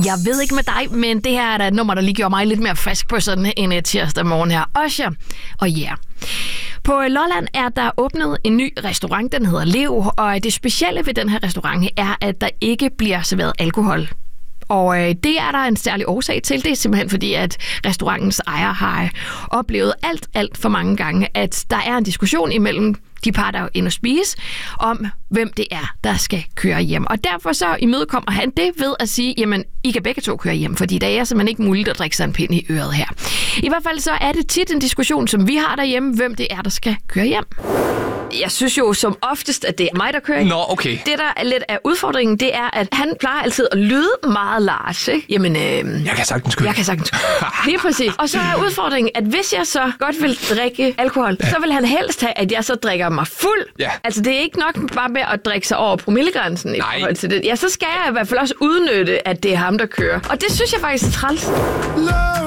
Jeg ved ikke med dig, men det her er da et nummer, der lige gjorde mig lidt mere frisk på sådan en tirsdag morgen her. Osher og yeah. På Lolland er der åbnet en ny restaurant, den hedder Lev, og det specielle ved den her restaurant er, at der ikke bliver serveret alkohol. Og det er der en særlig årsag til. Det er simpelthen fordi, at restaurantens ejer har oplevet alt for mange gange, at der er en diskussion imellem de par, der er inde og spise, om hvem det er, der skal køre hjem. Og derfor så imødekommer han det ved at sige, jamen, I kan begge to køre hjem, fordi det er simpelthen ikke muligt at drikke sig en pind i øret her. I hvert fald så er det tit en diskussion, som vi har derhjemme, hvem det er, der skal køre hjem. Jeg synes jo som oftest, at det er mig, der kører hjem. Nå, okay. Det, der er lidt af udfordringen, det er, at han plejer altid at lyde meget Lars, ikke? Jamen, jeg kan sagtens køre. Lige præcis. Og så er udfordringen, at hvis jeg så godt vil drikke alkohol, så vil han helst have, at jeg så drikker mig fuld. Ja. Altså, det er ikke nok bare med at drikke sig over promillegrænsen i forhold til det. Ja, så skal jeg i hvert fald også udnytte, at det er ham, der kører. Og det synes jeg faktisk er træls.